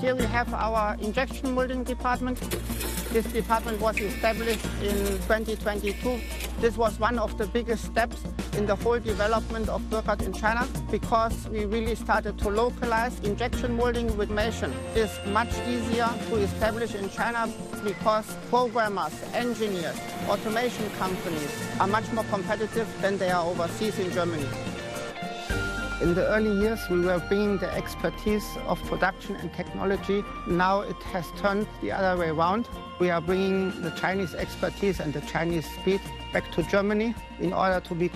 Here we have our injection molding department. This department was established in 2022. This was one of the biggest steps in the whole development of Burckhardt in China because we really started to localize injection molding with Meishan. It's much easier to establish in China because programmers, engineers, automation companies are much more competitive than they are overseas in Germany. In the early years, we were bringing the expertise of production and technology. Now it has turned the other way around. We are bringing the Chinese expertise and the Chinese speed back to Germany in order to be